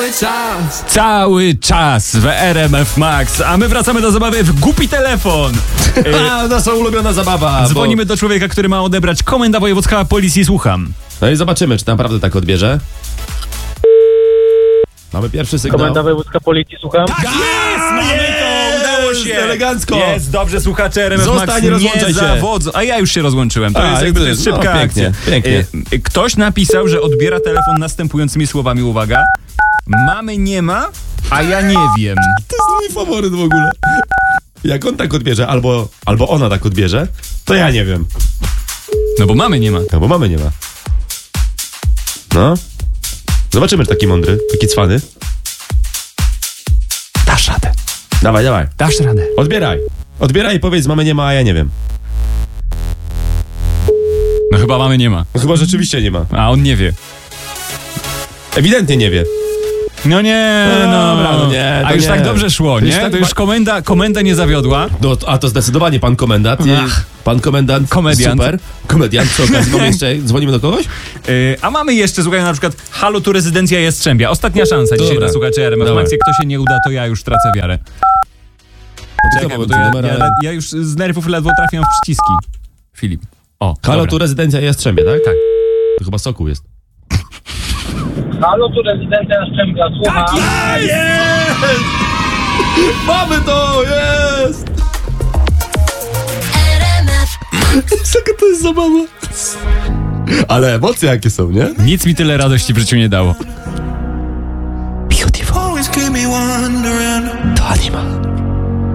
Cały czas w RMF Max, a my wracamy do zabawy w głupi telefon. Nasza ulubiona zabawa. Dzwonimy do człowieka, który ma odebrać komenda wojewódzka policji. Słucham. No i zobaczymy, czy naprawdę tak odbierze. Mamy pierwszy sygnał. Komenda wojewódzka policji, słucham. Tak jest! Mamy to! Udało się! Elegancko! Jest, dobrze, słuchacze RMF Zostań, Max, nie rozłączaj nie się. zawodzą. A ja już się rozłączyłem. To jest jakby szybka pięknie, akcja. pięknie. Ktoś napisał, że odbiera telefon następującymi słowami. Uwaga. Mamy nie ma, a ja nie wiem. To jest mój faworyt w ogóle. Jak on tak odbierze, albo ona tak odbierze, to ja nie wiem. No bo mamy nie ma. No bo mamy nie ma. No. Zobaczymy, czy taki mądry, taki cwany. Dasz radę. Dawaj, dawaj. Dasz radę. Odbieraj. Odbieraj i powiedz, mamy nie ma, a ja nie wiem. No chyba mamy nie ma. No chyba rzeczywiście nie ma. A on nie wie. Ewidentnie nie wie. No nie, No dobra, no nie, to a już nie. tak dobrze szło, Już nie? tak To już komenda nie zawiodła. No, a to zdecydowanie pan komendant. Pan komendant. Komediant. Super. Komediant. Przy okazji mamy jeszcze, dzwonimy do kogoś? A mamy jeszcze, słuchaj, na przykład halo, tu rezydencja Jastrzębia. Ostatnia szansa dzisiaj Dobra. dla słuchaczy RMF Dawaj. Max. Jak to się nie uda, to ja już tracę wiarę. Czekaj, bo to ja już z nerwów ledwo trafiam w przyciski. Filip. O, Halo, dobra. tu rezydencja Jastrzębie, tak? Tak. To chyba Sokół jest. Halo, tu rezydencja Jastrzębia, słucham. Jest! Mamy to! Jest! Jaka to jest zabawa? Ale emocje jakie są, nie? Nic mi tyle radości w życiu nie dało. To anima.